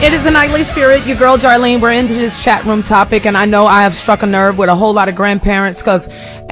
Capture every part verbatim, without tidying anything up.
It is a nightly spirit. Your girl Darlene. We're into this chat room topic, and I know I have struck a nerve with a whole lot of grandparents because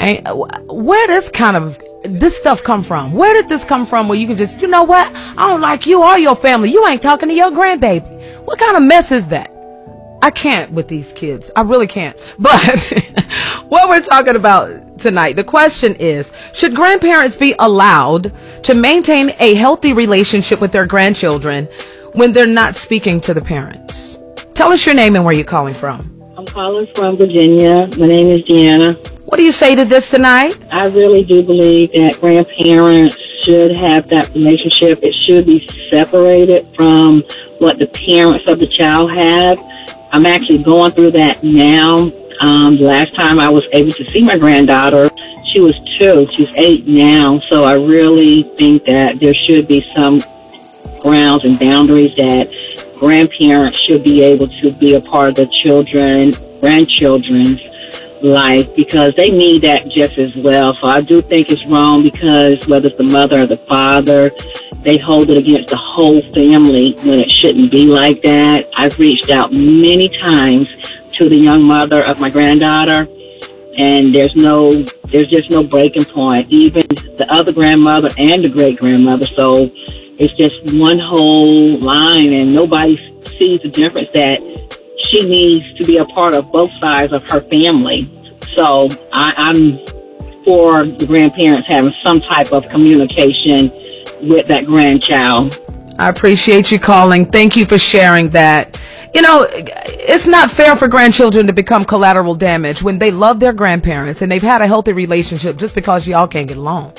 where this kind of this stuff come from? Where did this come from? Where you can just, you know what? I don't like you or your family. You ain't talking to your grandbaby. What kind of mess is that? I can't with these kids. I really can't. But what we're talking about tonight, the question is, should grandparents be allowed to maintain a healthy relationship with their grandchildren when they're not speaking to the parents? Tell us your name and where you're calling from. I'm calling from Virginia. My name is Deanna. What do you say to this tonight? I really do believe that grandparents should have that relationship. It should be separated from what the parents of the child have. I'm actually going through that now. Um, the last time I was able to see my granddaughter, she was two. She's eight now. So I really think that there should be some grounds and boundaries that grandparents should be able to be a part of the children, grandchildren's life, because they need that just as well. So I do think it's wrong because whether it's the mother or the father, they hold it against the whole family when it shouldn't be like that. I've reached out many times to the young mother of my granddaughter, and there's no, there's just no breaking point. Even the other grandmother and the great grandmother. So it's just one whole line, and nobody sees the difference that she needs to be a part of both sides of her family. So I, I'm for the grandparents having some type of communication with that grandchild. I appreciate you calling. Thank you for sharing that. You know, it's not fair for grandchildren to become collateral damage when they love their grandparents and they've had a healthy relationship just because y'all can't get along.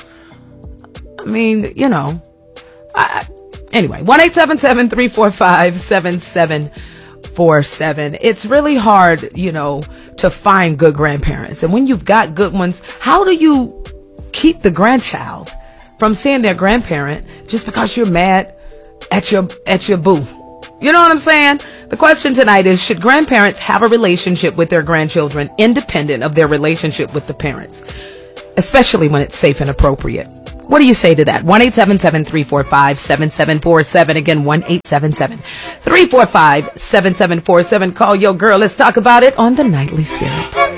I mean, you know, I, anyway, one eight seven seven, three four five, seven seven four seven. It's really hard, you know, to find good grandparents. And when you've got good ones, how do you keep the grandchild from seeing their grandparent just because you're mad at your at your boo? You know what I'm saying? The question tonight is, should grandparents have a relationship with their grandchildren independent of their relationship with the parents, especially when it's safe and appropriate? What do you say to that? one eight seven seven, three four five, seven seven four seven. Again, one eight seven seven, three four five, seven seven four seven. Call your girl. Let's talk about it on the Nightly Spirit.